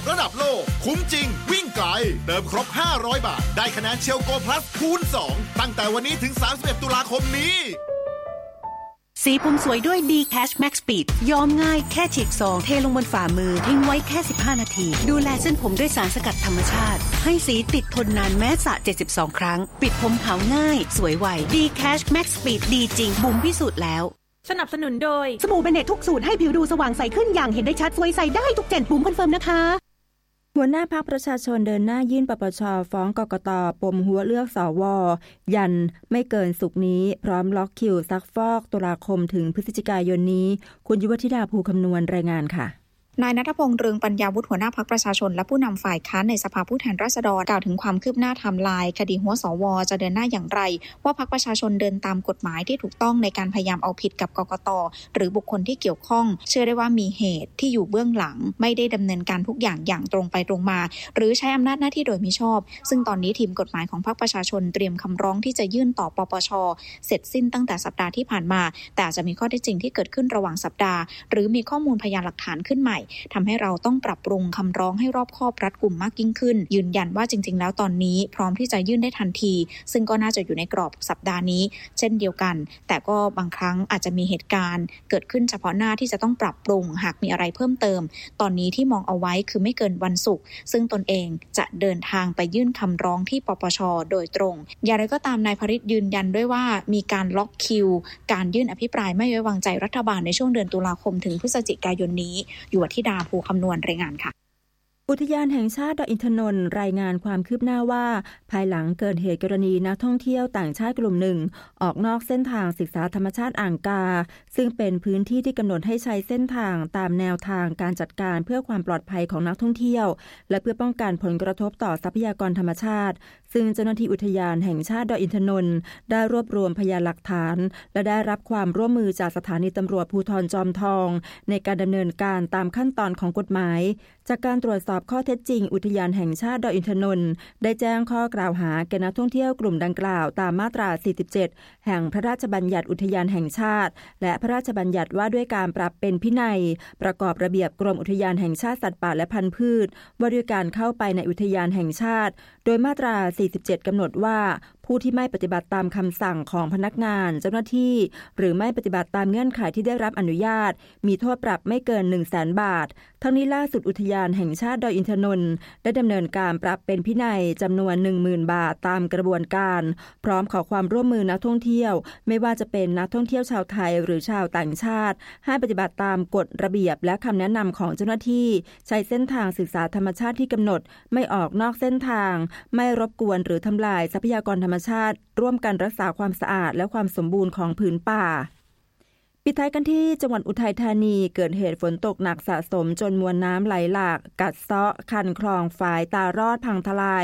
ระดับโลกคุ้มจริงวิ่งไกลเติมครบ500 บาทได้คะแนนเชลโกพลัสคูณ2ตั้งแต่วันนี้ถึง31ตุลาคมนี้สีผมสวยด้วย D-Cash Max Speed ย้อมง่ายแค่ฉีกซองเทลงบนฝ่ามือทิ้งไว้แค่15นาทีดูแลเส้นผมด้วยสารสกัดธรรมชาติให้สีติดทนนานแม้สระ72ครั้งปิดผมขาวง่ายสวยไว D-Cash Max Speed ดีจริงบุ๋มพิสูจน์แล้วสนับสนุนโดยสบู่เบเนตทุกสูตรให้ผิวดูสว่างใสขึ้นอย่างเห็นได้ชัดสวยใสได้ทุกเจนบุ๋มคอนเฟิร์มนะคะหัวหน้าพรรคประชาชนเดินหน้ายื่นปปช.ฟ้องกกต.ปมหัวเลือกสว.ยันไม่เกินศุกร์นี้พร้อมล็อกคิวซักฟอกตุลาคมถึงพฤศจิกายนนี้คุณยุวธิดาภูคำนวณรายงานค่ะนายณัฐพงษ์ เรืองปัญญาวุฒิหัวหน้าพรรคประชาชนและผู้นำฝ่ายค้านในสภาผู้แทนราษฎรกล่าวถึงความคืบหน้าไทม์ไลน์คดีหัวสวจะเดินหน้าอย่างไรว่าพรรคประชาชนเดินตามกฎหมายที่ถูกต้องในการพยายามเอาผิดกับกกต.หรือบุคคลที่เกี่ยวข้องเชื่อได้ว่ามีเหตุที่อยู่เบื้องหลังไม่ได้ดำเนินการทุกอย่างตรงไปตรงมาหรือใช้อำนาจหน้าที่โดยมิชอบซึ่งตอนนี้ทีมกฎหมายของพรรคประชาชนเตรียมคำร้องที่จะยื่นต่อปปช.เสร็จสิ้นตั้งแต่สัปดาห์ที่ผ่านมาแต่อาจจะมีข้อเท็จจริงที่เกิดขึ้นระหว่างสัปดาห์หรือมีข้อมูลพยานหลักฐานขึ้นใหม่ทำให้เราต้องปรับปรุงคำร้องให้รอบคอบรัดกุมมากยิ่งขึ้นยืนยันว่าจริงๆแล้วตอนนี้พร้อมที่จะยื่นได้ทันทีซึ่งก็น่าจะอยู่ในกรอบสัปดาห์นี้เช่นเดียวกันแต่ก็บางครั้งอาจจะมีเหตุการณ์เกิดขึ้นเฉพาะหน้าที่จะต้องปรับปรุงหากมีอะไรเพิ่มเติมตอนนี้ที่มองเอาไว้คือไม่เกินวันศุกร์ซึ่งตนเองจะเดินทางไปยื่นคำร้องที่ปปช.โดยตรงอย่างไรก็ตามนายภริษฐ์ยืนยันด้วยว่ามีการล็อกคิวการยื่นอภิปรายไม่ไว้วางใจรัฐบาลในช่วงเดือนตุลาคมถึงพฤศจิกายนนี้ยุวธิดาภูคำนวณรายงานค่ะอุทยานแห่งชาติดอยอินทนนท์รายงานความคืบหน้าว่าภายหลังเกิดเหตุกรณีนักท่องเที่ยวต่างชาติกลุ่มหนึ่งออกนอกเส้นทางศึกษาธรรมชาติอ่างกาซึ่งเป็นพื้นที่ที่กำหนดให้ใช้เส้นทางตามแนวทางการจัดการเพื่อความปลอดภัยของนักท่องเที่ยวและเพื่อป้องกันผลกระทบต่อทรัพยากรธรรมชาติซึ่งเจ้าหน้าที่อุทยานแห่งชาติดอยอินทนนท์ได้รวบรวมพยานหลักฐานและได้รับความร่วมมือจากสถานีตำรวจภูธรจอมทองในการดำเนินการตามขั้นตอนของกฎหมายจากการตรวจสอบข้อเท็จจริงอุทยานแห่งชาติดอยอินทนนท์ได้แจ้งข้อกล่าวหาแก่นักท่องเที่ยวกลุ่มดังกล่าวตามมาตรา 47 แห่งพระราชบัญญัติอุทยานแห่งชาติและพระราชบัญญัติว่าด้วยการปรับเป็นพินัยประกอบระเบียบกรมอุทยานแห่งชาติสัตว์ป่าและพันธุ์พืชว่าด้วยการเข้าไปในอุทยานแห่งชาติโดยมาตรา 47 กำหนดว่าผู้ที่ไม่ปฏิบัติตามคำสั่งของพนักงานเจ้าหน้าที่หรือไม่ปฏิบัติตามเงื่อนไขที่ได้รับอนุญาตมีโทษปรับไม่เกิน 100,000 บาททั้งนี้ล่าสุดอุทยานแห่งชาติดอยอินทนนท์ได้ดำเนินการปรับเป็นพินัยจำนวน 10,000 บาทตามกระบวนการพร้อมขอความร่วมมือนักท่องเที่ยวไม่ว่าจะเป็นนักท่องเที่ยวชาวไทยหรือชาวต่างชาติให้ปฏิบัติตามกฎระเบียบและคำแนะนำของเจ้าหน้าที่ใช้เส้นทางศึกษาธรรมชาติที่กำหนดไม่ออกนอกเส้นทางไม่รบกวนหรือทำลายทรัพยากรธรรมชาติร่วมกันรักษาความสะอาดและความสมบูรณ์ของผืนป่าปิดท้ายกันที่จังหวัดอุทัยธานีเกิดเหตุฝนตกหนักสะสมจนมวลน้ำไหลหลากกัดเซาะคันคลองฝายตารอดพังทลาย